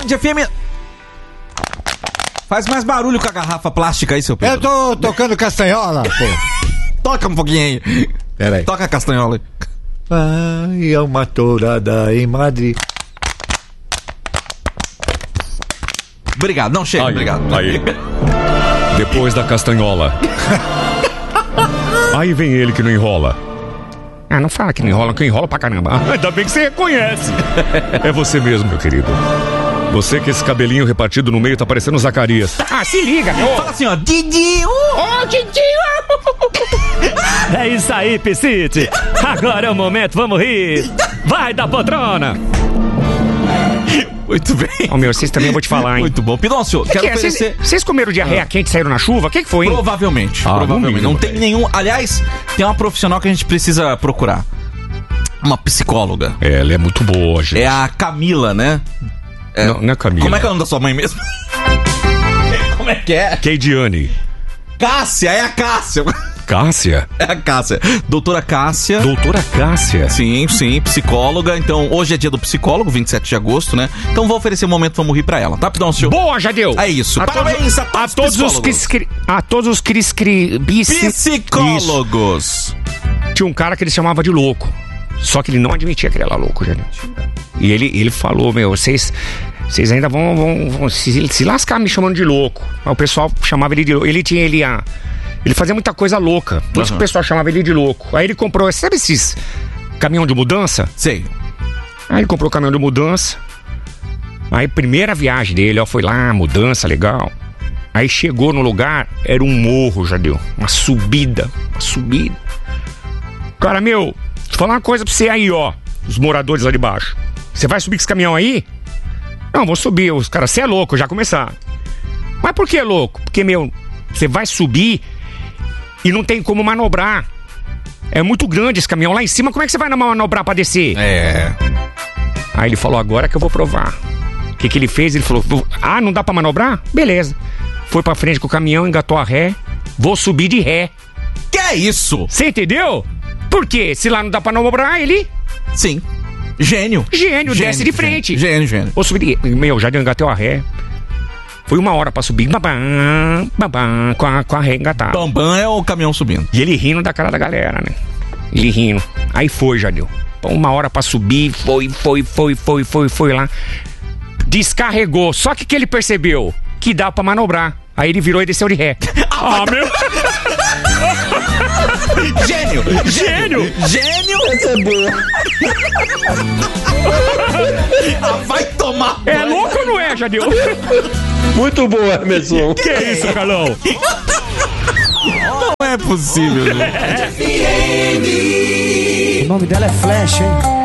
Band FM. Faz mais barulho com a garrafa plástica aí, seu Pedro. Eu tô tocando castanhola, pô. Toca um pouquinho aí. Pera aí. Toca a castanhola aí. Vai a uma tourada em Madrid. Obrigado, não chega, Aí, obrigado. Aí. Depois da castanhola. Aí vem ele que não enrola. Ah, não fala que não enrola, que enrola pra caramba. Ainda bem que você reconhece. É você mesmo, meu querido. Você que esse cabelinho repartido no meio tá parecendo Zacarias. Ah, se liga, meu. Fala assim, ó. Didi. Ô, Didi. É isso aí, Piscite. Agora é o momento, vamos rir. Vai da poltrona. Muito bem. Ô, meu, vocês também vou te falar, hein. Muito bom. Pidoncio, quero oferecer... Vocês comeram diarreia quente e saíram na chuva? O que foi, hein? Provavelmente. Provavelmente. Não tem nenhum... Aliás, tem uma profissional que a gente precisa procurar. Uma psicóloga. Ela é muito boa, gente. É a Camila, né? Não é Camila. Como é que é o nome da sua mãe mesmo? Como é que é? Keidiane. Cássia, é a Cássia. Cássia? É a Cássia. Doutora Cássia. Doutora Cássia? Sim, psicóloga. Então, hoje é dia do psicólogo, 27 de agosto, né? Então, vou oferecer um momento Vamos Rir pra ela, tá, Pidoncio? Boa, Jadeu! É isso. Parabéns a todos os psicólogos. Tinha um cara que ele chamava de louco. Só que ele não admitia que ele era louco, Jadeu. E ele falou, meu, vocês ainda vão se lascar me chamando de louco. Aí o pessoal chamava ele de louco. Ele fazia muita coisa louca. Por isso que o pessoal chamava ele de louco. Aí ele comprou, sabe esses caminhão de mudança? Sei. Aí ele comprou o caminhão de mudança. Aí primeira viagem dele, ó, foi lá, mudança, legal. Aí chegou no lugar, era um morro, Jadeu. Uma subida. Cara, meu, deixa eu falar uma coisa pra você aí, ó. Os moradores lá de baixo. Você vai subir com esse caminhão aí? Não, vou subir. Os caras, você é louco, já começaram. Mas por que louco? Porque, meu, você vai subir e não tem como manobrar. É muito grande esse caminhão lá em cima. Como é que você vai manobrar pra descer? É. Aí ele falou, agora que eu vou provar. O que ele fez? Ele falou, não dá pra manobrar? Beleza. Foi pra frente com o caminhão, engatou a ré. Vou subir de ré. Que é isso? Você entendeu? Por quê? Se lá não dá pra manobrar, ele... Sim. Gênio, desce de frente. Gênio. Vou subir de... Meu, já engatei a ré. Foi 1 hora pra subir. Babam, com a ré engatada. Bambam é o caminhão subindo. E ele rindo da cara da galera, né? Ele rindo. Aí foi, já deu. 1 hora pra subir. Foi lá. Descarregou. Só que ele percebeu que dá pra manobrar. Aí ele virou e desceu de ré. Meu... Gênio! Essa é boa. Vai tomar! É louco ou não é, Jadeu? Muito boa, Emerson. Que isso, Carlão? Não é possível, gente. O nome dela é Flash, hein?